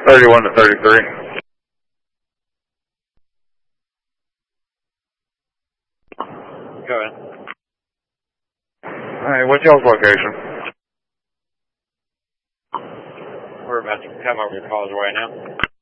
31 to 33. Go ahead. Alright, what's y'all's location? We're about to come over to Causeway now.